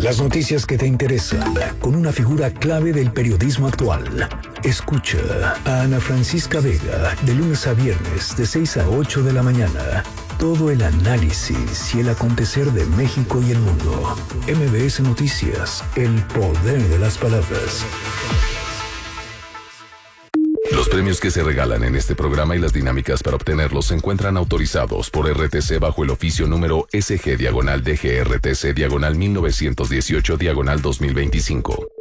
Las noticias que te interesan, con una figura clave del periodismo actual. Escucha a Ana Francisca Vega, de lunes a viernes, de 6 a 8 de la mañana. Todo el análisis y el acontecer de México y el mundo. MBS Noticias, el poder de las palabras. Los premios que se regalan en este programa y las dinámicas para obtenerlos se encuentran autorizados por RTC bajo el oficio número SG-DGRTC-1918-2025.